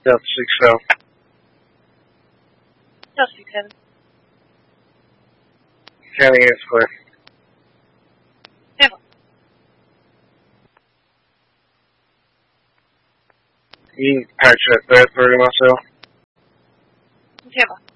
Delta 6 Delta 67. County is clear. Tampa. You can patch that through to myself. Tampa.